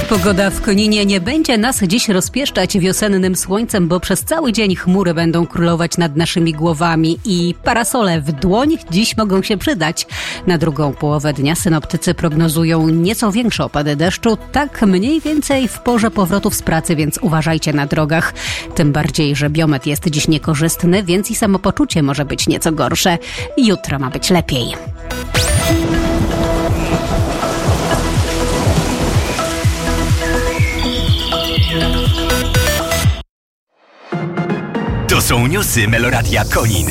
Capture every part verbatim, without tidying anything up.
Pogoda w Koninie nie będzie nas dziś rozpieszczać wiosennym słońcem, bo przez cały dzień chmury będą królować nad naszymi głowami i parasole w dłoń dziś mogą się przydać. Na drugą połowę dnia synoptycy prognozują nieco większe opady deszczu, tak mniej więcej w porze powrotów z pracy, więc uważajcie na drogach. Tym bardziej, że biometr jest dziś niekorzystny, więc i samopoczucie może być nieco gorsze. Jutro ma być lepiej. To są newsy Meloradia Konin.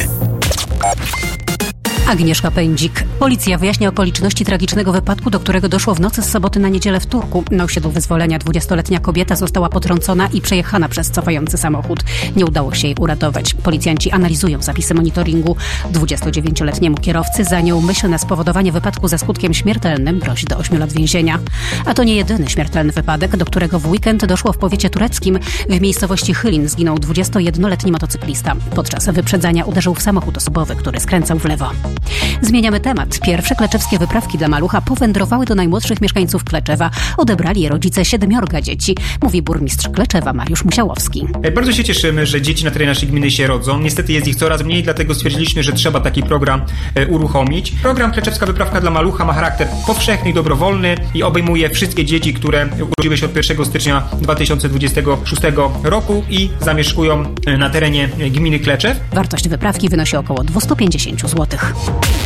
Agnieszka Pędzik. Policja wyjaśnia okoliczności tragicznego wypadku, do którego doszło w nocy z soboty na niedzielę w Turku. Na osiedlu Wyzwolenia dwudziestoletnia kobieta została potrącona i przejechana przez cofający samochód. Nie udało się jej uratować. Policjanci analizują zapisy monitoringu. dwudziestodziewięcioletniemu kierowcy za nieumyślne spowodowanie wypadku ze skutkiem śmiertelnym grozi do ośmiu lat więzienia. A to nie jedyny śmiertelny wypadek, do którego w weekend doszło w powiecie tureckim. W miejscowości Chylin zginął dwudziestojednoletni motocyklista. Podczas wyprzedzania uderzył w samochód osobowy, który skręcał w lewo. Zmieniamy temat. Pierwsze kleczewskie wyprawki dla malucha powędrowały do najmłodszych mieszkańców Kleczewa. Odebrali je rodzice siedmiorga dzieci, mówi burmistrz Kleczewa Mariusz Musiałowski. Bardzo się cieszymy, że dzieci na terenie naszej gminy się rodzą. Niestety jest ich coraz mniej, dlatego stwierdziliśmy, że trzeba taki program e, uruchomić. Program Kleczewska Wyprawka dla Malucha ma charakter powszechny i dobrowolny i obejmuje wszystkie dzieci, które urodziły się od pierwszego stycznia dwa tysiące dwudziestego szóstego roku i zamieszkują na terenie gminy Kleczew. Wartość wyprawki wynosi około dwieście pięćdziesiąt złotych.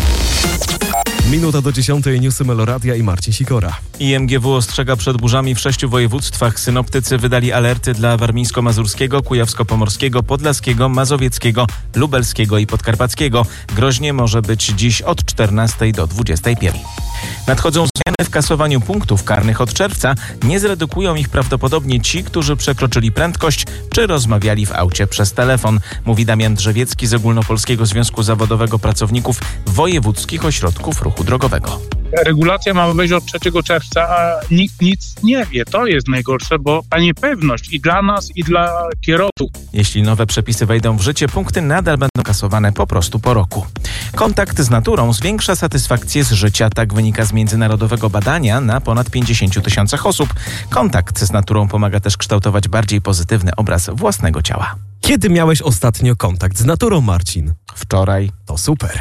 Minuta do dziesiątej, newsy Meloradia i Marcin Sikora. I M G W ostrzega przed burzami w sześciu województwach. Synoptycy wydali alerty dla warmińsko-mazurskiego, kujawsko-pomorskiego, podlaskiego, mazowieckiego, lubelskiego i podkarpackiego. Groźnie może być dziś od czternastej do dwudziestej pierwszej. Nadchodzą zmiany w kasowaniu punktów karnych od czerwca. Nie zredukują ich prawdopodobnie ci, którzy przekroczyli prędkość czy rozmawiali w aucie przez telefon, mówi Damian Drzewiecki z Ogólnopolskiego Związku Zawodowego Pracowników Wojewódzkich Ośrodków Ruchu Drogowego. Regulacja ma wejść od trzeciego czerwca, a nikt nic nie wie. To jest najgorsze, bo ta niepewność i dla nas, i dla kierowców. Jeśli nowe przepisy wejdą w życie, punkty nadal będą kasowane po prostu po roku. Kontakt z naturą zwiększa satysfakcję z życia. Tak wynika z międzynarodowego badania na ponad pięćdziesięciu tysiącach osób. Kontakt z naturą pomaga też kształtować bardziej pozytywny obraz własnego ciała. Kiedy miałeś ostatnio kontakt z naturą, Marcin? Wczoraj. To super.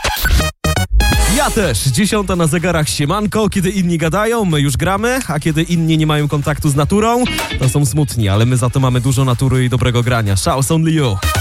Ja też. Dziesiąta na zegarach, siemanko. Kiedy inni gadają, my już gramy, a kiedy inni nie mają kontaktu z naturą, to są smutni, ale my za to mamy dużo natury i dobrego grania. Shout only you.